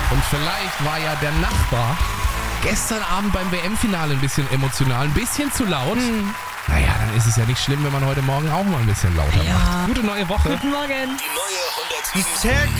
Und vielleicht war ja der Nachbar gestern Abend beim WM-Finale ein bisschen emotional, ein bisschen zu laut. Naja, dann ist es ja nicht schlimm, wenn man heute Morgen auch mal ein bisschen lauter macht. Gute neue Woche. Guten Morgen. Die neue 107.